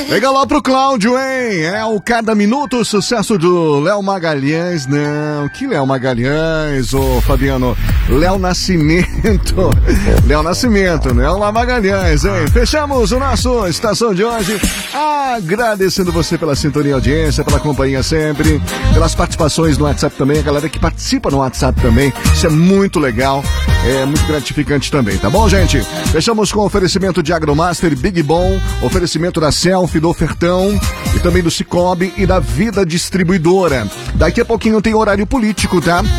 Pega lá pro Cláudio, hein? É o Cada Minuto, sucesso do Léo Magalhães. Não, que Léo Magalhães, ô Fabiano? Léo Nascimento. Léo Nascimento, não é o Léo Magalhães, hein? Fechamos o nosso Estação de hoje. Agradecendo você pela sintonia e audiência, pela companhia sempre, pelas participações no WhatsApp também, a galera que participa no WhatsApp também. Isso é muito legal, é muito gratificante também, tá bom, gente? Fechamos com o oferecimento de Agromaster Big Bom, oferecimento da Selfie, do Ofertão e também do Cicobi e da Vida Distribuidora. Daqui a pouquinho tem horário político, tá?